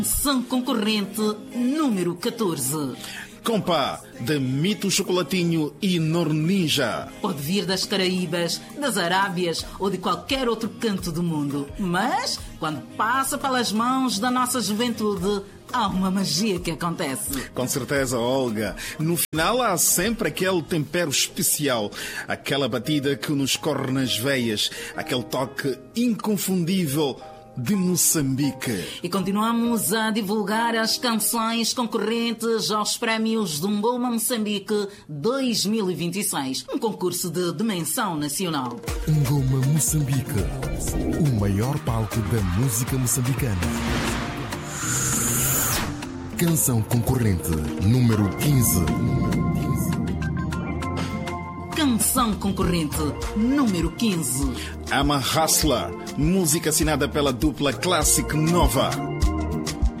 Canção concorrente número 14. Compa, de Mito Chocolatinho e Norninja. Pode vir das Caraíbas, das Arábias ou de qualquer outro canto do mundo. Mas, quando passa pelas mãos da nossa juventude, há uma magia que acontece. Com certeza, Olga. No final há sempre aquele tempero especial, aquela batida que nos corre nas veias, aquele toque inconfundível de Moçambique. E continuamos a divulgar as canções concorrentes aos prémios do Ngoma Moçambique 2026, um concurso de dimensão nacional. Ngoma Moçambique, o maior palco da música moçambicana. Canção concorrente número 15. Canção concorrente número 15. Ama Hustler, música assinada pela dupla Classic Nova.